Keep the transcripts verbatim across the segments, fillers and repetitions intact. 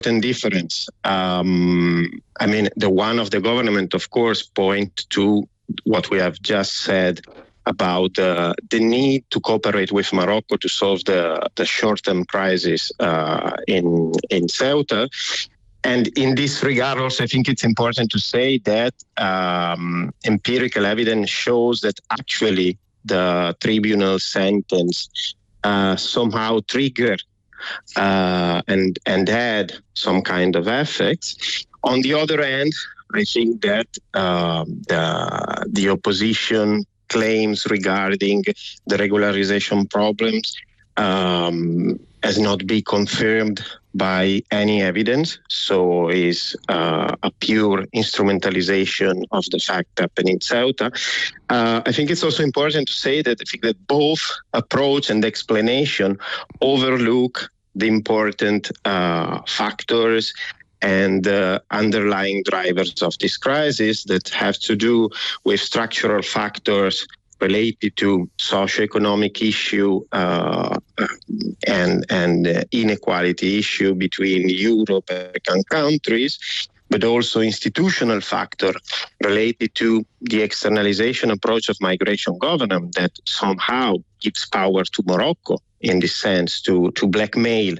difference. Um, I mean, the one of the government, of course, point to what we have just said about uh, the need to cooperate with Morocco to solve the, the short-term crisis uh, in, in Ceuta. And in this regard, also, I think it's important to say that um, empirical evidence shows that actually the tribunal sentence uh, somehow triggered uh, and, and had some kind of effects. On the other hand, I think that uh, the, the opposition claims regarding the regularization problems um, has not been confirmed by any evidence, so is uh, a pure instrumentalization of the fact happening in Ceuta. Uh, I think it's also important to say that I think that both approach and explanation overlook the important uh, factors and uh, underlying drivers of this crisis that have to do with structural factors related to socioeconomic issue uh, and and uh, inequality issue between European countries, but also institutional factor related to the externalization approach of migration governance that somehow gives power to Morocco in this sense to to blackmail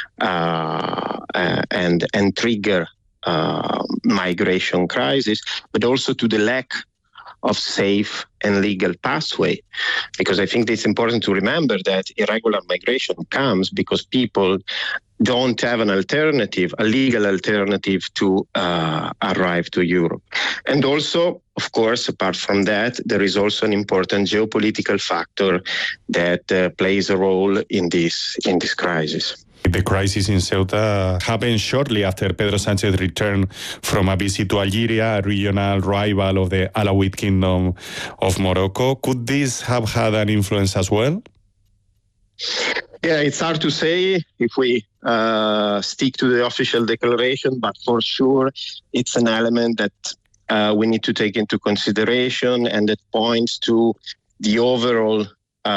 uh, uh, and and trigger uh, migration crisis, but also to the lack of safe and legal pathway. Because I think it's important to remember that irregular migration comes because people don't have an alternative, a legal alternative to uh, arrive to Europe. And also, of course, apart from that, there is also an important geopolitical factor that uh, plays a role in this in this crisis. The crisis in Ceuta happened shortly after Pedro Sánchez returned from a visit to Algeria, a regional rival of the Alawite Kingdom of Morocco. Could this have had an influence as well? Yeah, it's hard to say if we uh, stick to the official declaration, but for sure it's an element that uh, we need to take into consideration, and that points to the overall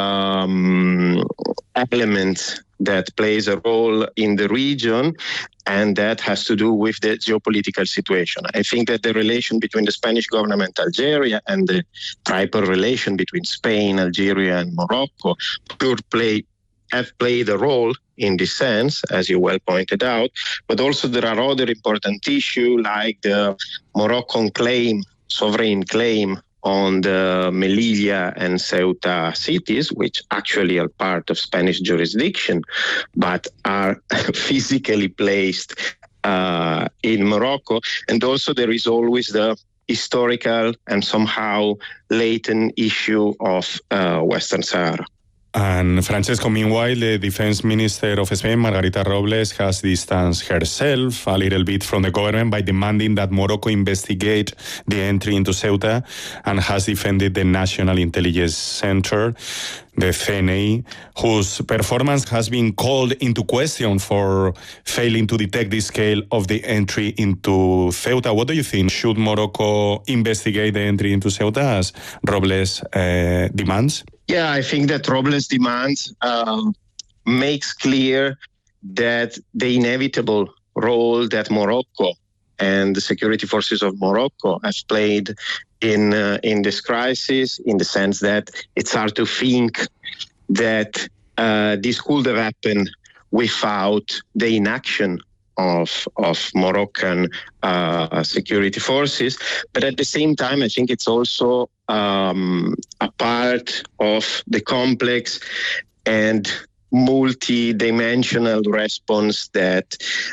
um, element that plays a role in the region, and that has to do with the geopolitical situation. I think that the relation between the Spanish government, Algeria, and the triple relation between Spain, Algeria, and Morocco could play have played a role in this sense, as you well pointed out, but also there are other important issues like the Moroccan claim, sovereign claim on the Melilla and Ceuta cities, which actually are part of Spanish jurisdiction, but are physically placed uh, in Morocco. And also there is always the historical and somehow latent issue of uh, Western Sahara. And Francesco, meanwhile, the Defense Minister of Spain, Margarita Robles, has distanced herself a little bit from the government by demanding that Morocco investigate the entry into Ceuta, and has defended the National Intelligence Center, the C N A, whose performance has been called into question for failing to detect the scale of the entry into Ceuta. What do you think? Should Morocco investigate the entry into Ceuta as Robles uh, demands? Yeah, I think that Robles' demands uh, makes clear that the inevitable role that Morocco and the security forces of Morocco have played in uh, in this crisis, in the sense that it's hard to think that uh, this could have happened without the inaction of of Moroccan uh, security forces. But at the same time, I think it's also um, a part of the complex and multi-dimensional response that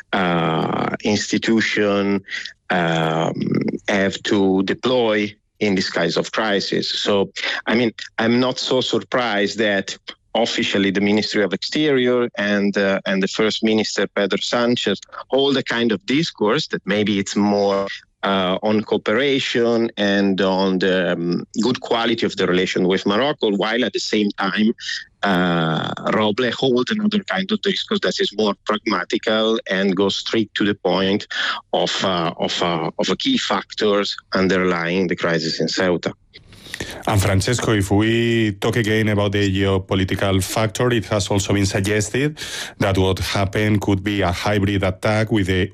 uh, institutions um, have to deploy in this kind of crisis. So, I mean, I'm not so surprised that officially the Ministry of Exterior and uh, and the First Minister, Pedro Sánchez, hold a kind of discourse that maybe it's more uh, on cooperation and on the um, good quality of the relation with Morocco, while at the same time uh, Robles holds another kind of discourse that is more pragmatical and goes straight to the point of uh, of uh, of a key factors underlying the crisis in Ceuta. And Francesco, if we talk again about the geopolitical factor, it has also been suggested that what happened could be a hybrid attack with the